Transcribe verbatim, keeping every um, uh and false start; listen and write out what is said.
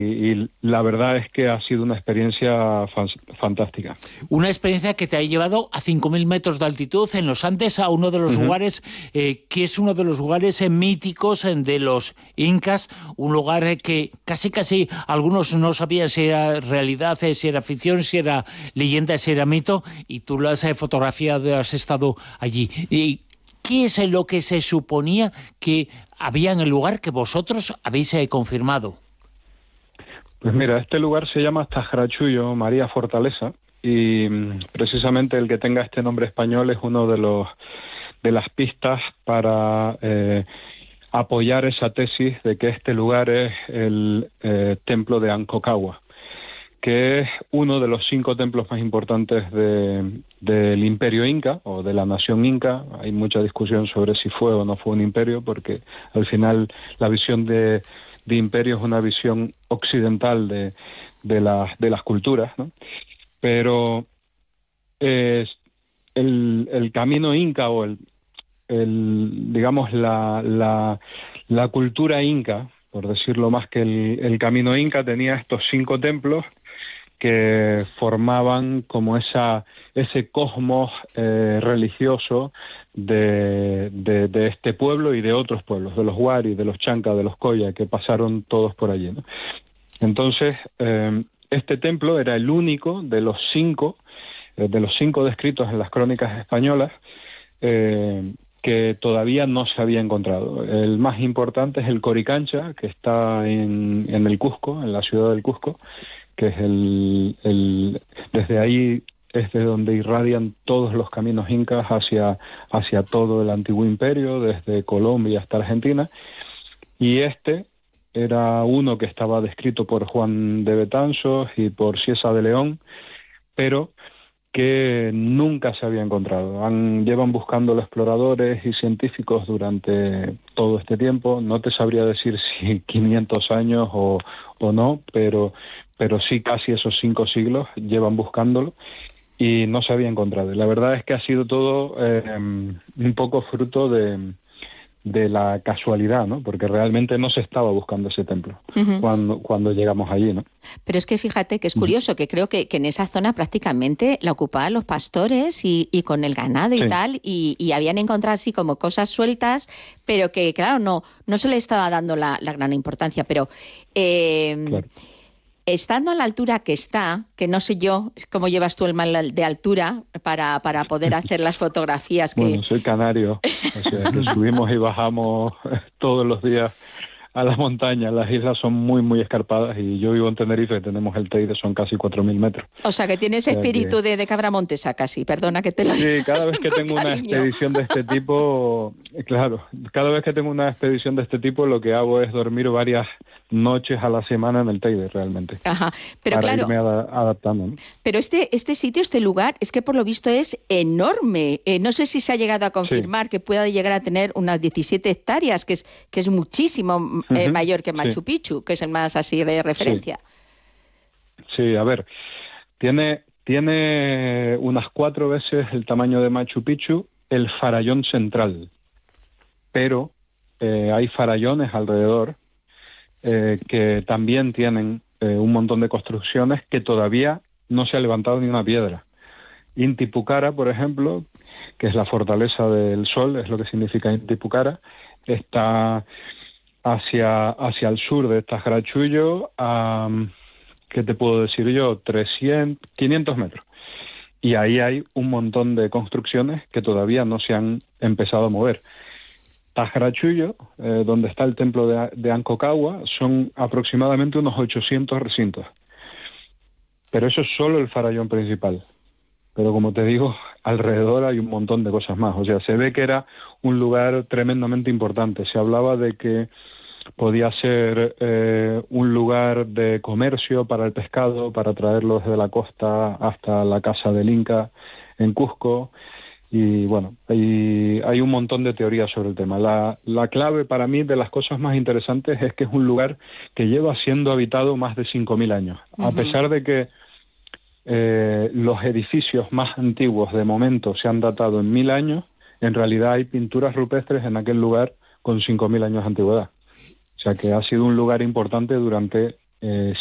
y, y la verdad es que ha sido una experiencia fan, fantástica. Una experiencia que te ha llevado a cinco mil metros de altitud en los Andes, a uno de los uh-huh. lugares eh, que es uno de los lugares eh, míticos eh, de los incas, un lugar eh, que casi casi algunos no sabían si era realidad, eh, si era ficción, si era leyenda, si era mito, y tú lo has eh, fotografiado, has estado allí. Y ¿qué es lo que se suponía que había en el lugar que vosotros habéis eh, confirmado? Pues mira, este lugar se llama Tajrachuyo, María Fortaleza, y precisamente el que tenga este nombre español es uno de los de las pistas para eh, apoyar esa tesis de que este lugar es el eh, templo de Aconcagua, que es uno de los cinco templos más importantes de, del imperio inca o de la nación inca. Hay mucha discusión sobre si fue o no fue un imperio, porque al final la visión de, de imperio es una visión occidental de, de, las, de las culturas, ¿no? Pero eh, el, el camino inca o el, el digamos la, la, la cultura inca, por decirlo más que el, el camino inca, tenía estos cinco templos que formaban como esa ese cosmos eh, religioso de, de, de este pueblo y de otros pueblos, de los Wari, de los Chanca, de los Coya, que pasaron todos por allí, ¿no? Entonces, eh, este templo era el único de los cinco, eh, de los cinco descritos en las crónicas españolas, eh, que todavía no se había encontrado. El más importante es el Coricancha, que está en, en el Cusco, en la ciudad del Cusco, que es el, el desde ahí es de donde irradian todos los caminos incas hacia, hacia todo el antiguo imperio, desde Colombia hasta Argentina, y este era uno que estaba descrito por Juan de Betanzos y por Ciesa de León, pero que nunca se había encontrado. Han, llevan buscando los exploradores y científicos durante todo este tiempo. No te sabría decir si quinientos años o, o no, pero, pero sí casi esos cinco siglos llevan buscándolo y no se había encontrado. Y la verdad es que ha sido todo eh, un poco fruto de... de la casualidad, ¿no? Porque realmente no se estaba buscando ese templo uh-huh. cuando, cuando llegamos allí, ¿no? Pero es que fíjate que es curioso, uh-huh. que creo que, que en esa zona prácticamente la ocupaban los pastores y, y con el ganado y sí. tal, y, y habían encontrado así como cosas sueltas, pero que claro, no, no se le estaba dando la, la gran importancia, pero... Eh, claro. Estando a la altura que está, que no sé yo cómo llevas tú el mal de altura para, para poder hacer las fotografías que... Bueno, soy canario, o sea, que subimos y bajamos todos los días a las montañas. Las islas son muy, muy escarpadas y yo vivo en Tenerife, tenemos el Teide, son casi cuatro mil metros. O sea, que tienes o sea, espíritu que... de, de cabra montesa casi, perdona que te lo diga. Sí, cada vez que tengo cariño. Una expedición de este tipo, claro, cada vez que tengo una expedición de este tipo lo que hago es dormir varias noches a la semana en el Teide realmente. Ajá, pero para claro, irme ad- adaptando, ¿no? Pero este, este sitio, este lugar, es que por lo visto es enorme. Eh, no sé si se ha llegado a confirmar sí. que pueda llegar a tener unas diecisiete hectáreas, que es, que es muchísimo uh-huh. eh, mayor que Machu sí. Picchu, que es el más así de referencia. Sí, sí a ver, tiene, tiene unas cuatro veces el tamaño de Machu Picchu el farallón central, pero eh, hay farallones alrededor Eh, que también tienen eh, un montón de construcciones que todavía no se ha levantado ni una piedra. Inti Pucara, por ejemplo, que es la fortaleza del sol, es lo que significa Inti Pucara, está hacia, hacia el sur de Tajrachuyo a, ¿qué te puedo decir yo? trescientos, quinientos metros. Y ahí hay un montón de construcciones que todavía no se han empezado a mover. Tajrachuyo, eh, donde está el templo de, de Aconcagua, son aproximadamente unos ochocientos recintos. Pero eso es solo el farallón principal. Pero como te digo, alrededor hay un montón de cosas más. O sea, se ve que era un lugar tremendamente importante. Se hablaba de que podía ser eh, un lugar de comercio para el pescado, para traerlo desde la costa hasta la casa del Inca en Cusco. Y bueno, hay, hay un montón de teorías sobre el tema. La, la clave para mí de las cosas más interesantes es que es un lugar que lleva siendo habitado más de cinco mil años. Uh-huh. A pesar de que eh, los edificios más antiguos de momento se han datado en mil años, en realidad hay pinturas rupestres en aquel lugar con cinco mil años de antigüedad. O sea que ha sido un lugar importante durante eh,